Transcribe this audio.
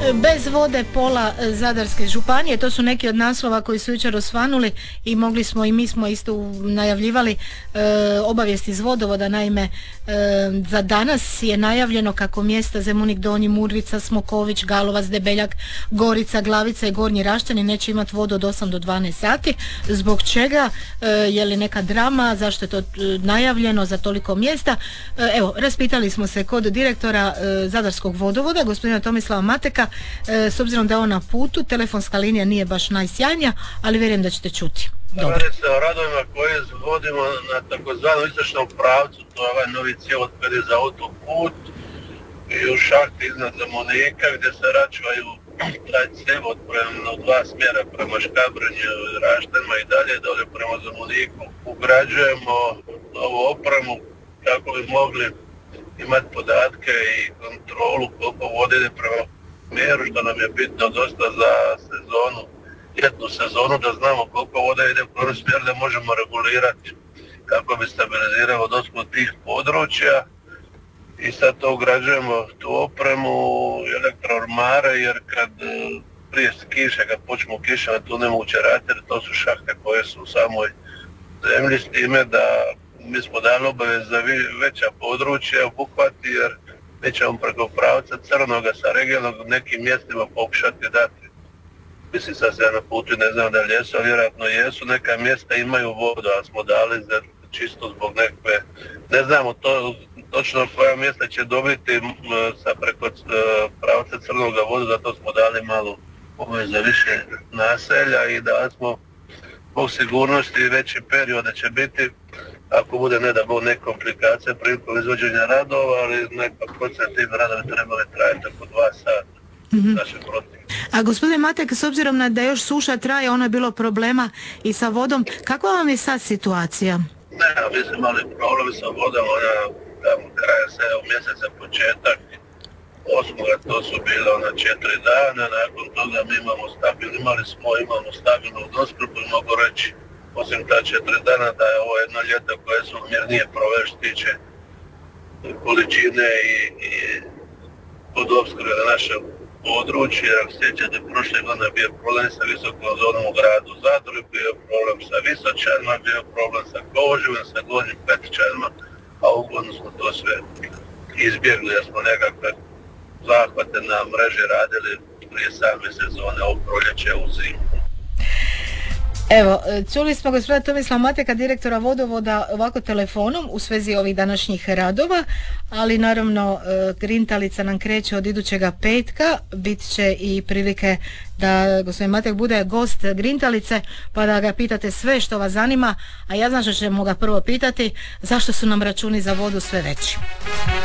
Bez vode pola Zadarske županije, to su neki od naslova koji su jučer osvanuli i mogli smo i mi smo isto najavljivali obavijesti iz vodovoda. Naime, za danas je najavljeno kako mjesta Zemunik Donji, Murvica, Smoković, Galovac, Debeljak, Gorica, Glavica i Gornji Raštani neće imati vodu od 8 do 12 sati. Zbog čega? Je li neka drama? Zašto je to najavljeno za toliko mjesta? Evo, raspitali smo se kod direktora Zadarskog vodovoda, gospodina Tomislava Mateka. S obzirom da je on na putu, telefonska linija nije baš najsjajnija, ali vjerujem da ćete čuti. Radi se o radovima koje vodimo na takozvanom istočnom pravcu, to je ovaj novi cjevovod koji ide za autoput i u šahti iznad Zemunika gdje se račvaju taj cjevovod u dva smjera prema Škabrnju, Raštanima i dalje dole prema Zemuniku. Ugrađujemo ovu opremu kako bi mogli imati podatke i kontrolu koliko vode ide prema smjeru, što nam je bitno dosta za sezonu, ljetnu sezonu, da znamo koliko voda ide u kojem smjeru, da možemo regulirati kako bi stabilizirao dospod tih područja. I sad to ugrađujemo, tu opremu, elektroormare, jer kad prije kiše, kad počnu kišama, tu nemoguće raditi, to su šahte koje su u samoj zemlji, s time da mi smo dali obavez za veća područja obuhvati, jer mi ćemo preko pravca Crnoga sa regionalnog nekim mjestima pokušati dati. Mislim sad se na putu ne znam da li jesu, ali vjerojatno jesu, neka mjesta imaju vodu, a smo dali za čisto zbog nekakve, ne znamo to točno koja mjesta će dobiti sa preko pravca Crnoga vodu, zato smo dali malo za više naselja i da smo zbog sigurnosti veći period će biti, ako bude ne da bude neke komplikacije prilikom izvođenja radova, ali neka procent tih radova trebali trajati oko 2 sata. A gospodine Matek, s obzirom na da još suša traje, ono je bilo problema i sa vodom, kakva vam je sad situacija? Ne, mi smo imali problem sa vodom, ona tamo kraja 7 mjeseca početak 8. to su bile 4 dana, nakon toga mi imamo stabilnu doskrbu i mogu reći, osim ta 4 dana, da je ovo jedno ljeto koje su mirnije proveli što tiče količine i podopskrbe na našem području, jer ako sjećate, prošle godine bio problem sa visokom zonom u gradu Zadru, bio problem sa Visočanima, bio problem sa Koživim, sa Gornjim Petičanima, a ugodno smo to sve izbjegli, jer smo nekakve zahvate na mreži radili prije same sezone, ovog proljeća u zimu. Evo, čuli smo gospodina Tomislava Mateka, direktora vodovoda, ovako telefonom u svezi ovih današnjih radova, ali naravno grintalica nam kreće od idućega petka, bit će i prilike da gospodin Matek bude gost grintalice, pa da ga pitate sve što vas zanima, a ja znam što ćemo ga prvo pitati, zašto su nam računi za vodu sve veći.